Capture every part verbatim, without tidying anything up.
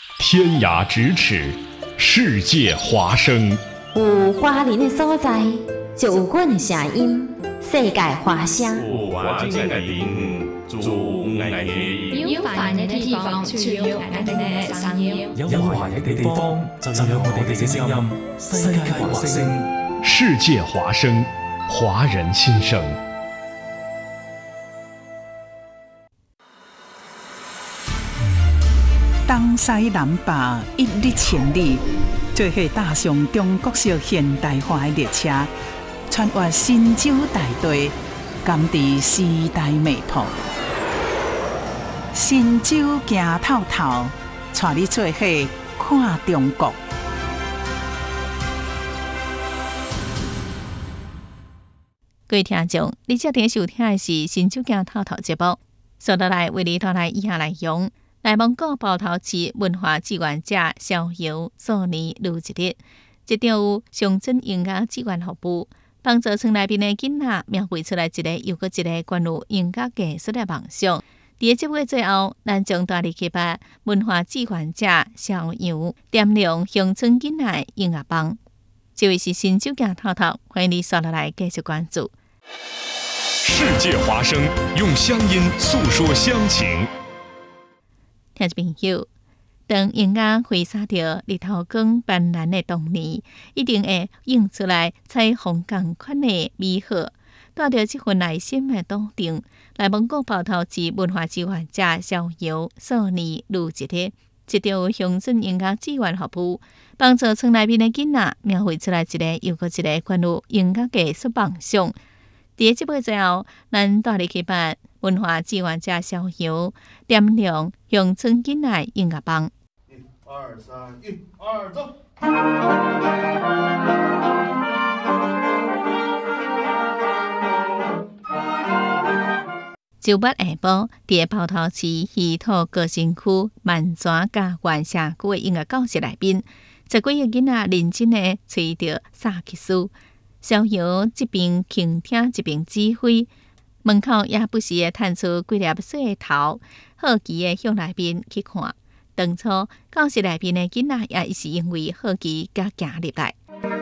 天涯咫尺，世界华声。 有华人的所在，就有阮的声音。世界华声。 有华人的地方，就有爱的音。 有华人的地方，就有爱的声音。 有華人嘅地方，就有我哋嘅聲音。世界華聲， 世界華聲，華人心聲。 東西南北一日千里，做伙踏上中國式現代化的列車，穿越神州大地，甘知時代脈搏。神州行透透，帶你做伙看中國。 各位聽眾，你正在收聽的是《神州行透透》節目，接下來為你帶來以下內容。內蒙古包頭市文化志願者逍遙數年如一日，一場有象徵音樂志願服務，幫助村內邊的囡仔描繪出來一個又一個關於音樂藝術的夢想。在節目的最後，咱將帶你去把文化志願者逍遙點亮鄉村囡仔音樂棒。這位是神州行透透，歡迎你刷落來繼續關注。 世界華聲，用鄉音訴說鄉情。聽眾朋友，當音樂揮灑着日頭光斑斕的童年，一定會映出來彩虹同款的美好。帶着這份內心的篤定，內蒙古包頭市文化志願者逍遙數年如一日，一條鄉鎮音樂志願服務，幫助村內邊的囡仔描繪出來一個又一個關於音樂藝術夢想。在節目最後，咱帶你去辦文化志願者逍遙點亮鄉村囡仔音樂棒。 一二三，一二走。 周八下晡，在包頭市稀土高新區萬莊家園社區的音樂教室內邊，十幾個囡仔認真地吹着薩克斯。逍遙一邊傾聽一邊指揮，門口也不時會探出幾粒細頭，好奇地向內邊去看。當初教室內邊的囡仔也是因為好奇才行入來。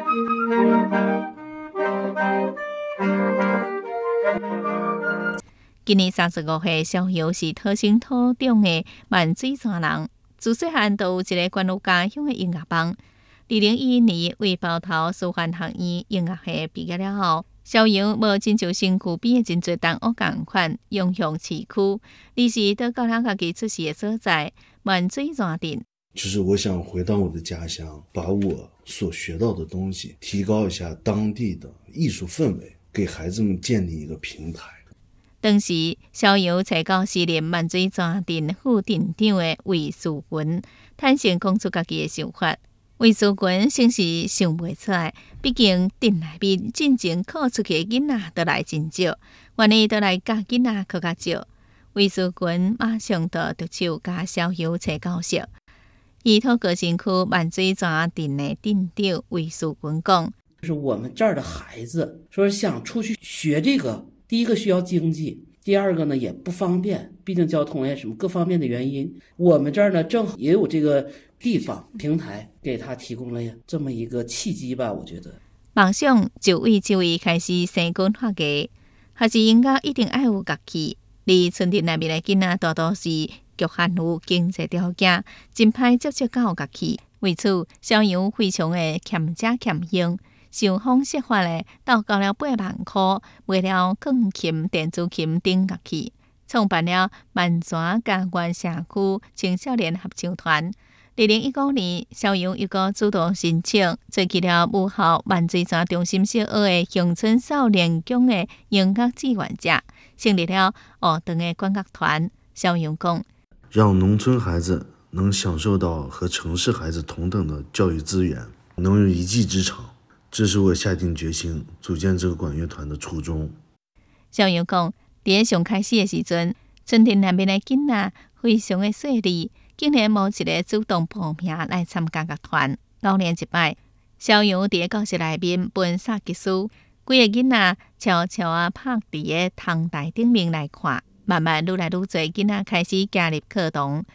今年三十五歲，逍遙是土生土長的萬水山人，自細漢就有一個關於家鄉的音樂棒。二零一一年為包頭師範學院音樂系畢業了後，逍遙無親像身軀邊的真濟同學同款，湧向市區，於是到到了家己出世的所在萬水山鎮。 就是我想回到我的家鄉，把我所學到的東西提高一下當地的藝術氛圍，給孩子們建立一個平台。 當時逍遙才到時任萬水山鎮副鎮長的魏淑群，坦誠講出家己的想法。魏淑群先是想不出來，畢竟鎮內邊真正考出去的囡仔都來真少，原來都來教囡仔考較少。魏淑群馬上就着手甲逍遙找教室。稀土高新區萬水山鎮的鎮長魏淑群講： 就是我們這兒的孩子說想出去學這個，第一個需要經濟，第二個呢也不方便，畢竟交通呀什麼各方面的原因。我們這兒呢正好也有這個地方平台，給他提供了這麼一個契機吧，我覺得。 夢想就為這位開始生根發芽，還是應該一定愛有樂器。離村鎮內面的囡仔大多是局限有經濟條件，真歹接觸到樂器。為此，逍遙非常的儉家儉用，想方設法的籌到了八萬塊，買了鋼琴、電子琴等樂器，創辦了萬莊家園社區青少年合唱團。二零一九年，逍遙又個主動申請，做起了母校萬水山中心小學的鄉村少年宮的音樂志願者，成立了學堂的管樂團。逍遙講： 讓農村孩子能享受到和城市孩子同等的教育資源，能有一技之長，這是我下定決心組建這個管樂團的初衷。 逍遙講：在上開始的時陣，村鎮那邊的囡仔非常的細膩。竟然無一個主動報名來參加樂團。五年一擺，逍遙佇教室內面分薩克斯，幾個囡仔悄悄啊拍佇個窗台頂面來看。慢慢愈來愈多囡仔開始加入課堂。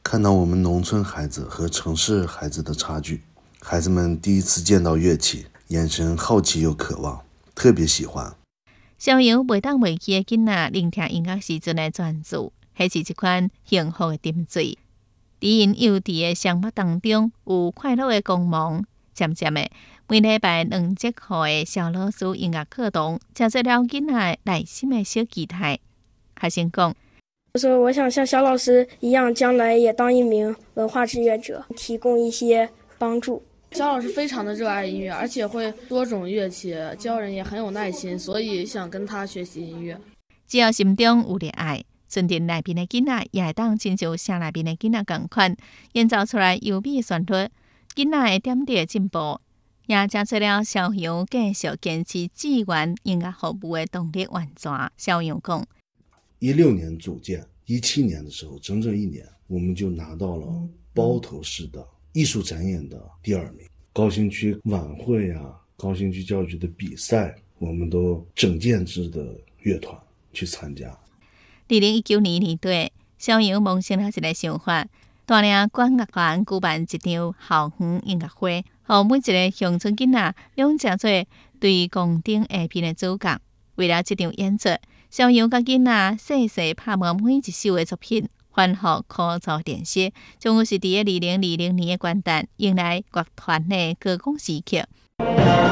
看到我们农村孩子和城市孩子的差距，孩子们第一次见到乐器，眼神好奇又渴望，特别喜欢。 小杨袂当袂记的囡仔聆听音乐时阵的专注，迄是一款幸福的沉醉。伫因幼稚的双目当中有快乐的光芒。渐渐的，每礼拜两节课的小老师音乐课堂，加做了囡仔内心的小期待。学生讲， 我说我想像小老师一样，将来也当一名文化志愿者，提供一些帮助。 小老师非常的热爱音乐，而且会多种乐器，教人也很有耐心，所以想跟他学习音乐。 只要心中有热爱，村镇内边的囡仔也会当亲像城内边的囡仔同款，演奏出来优美的旋律。囡仔会点滴进步，也加出了小杨继续坚持志愿音乐服务的动力源泉。小杨讲， 一六年组建，一七年的时候，整整一年，我们就拿到了包头市的艺术展演的第二名。高新区晚会啊，高新区教育局的比赛，我们都整建制的乐团去参加。 二零一九年年底，小杨萌生了一个想法。大岭管乐团举办一场校园音乐会，让每一个乡村囡仔两者做对公顶下片的主角。为了这场演出，小杨甲囡仔细细拍磨每一首的作品，反复苦做练习，终于是伫个二零二零年的元旦，迎来乐团的高光时刻。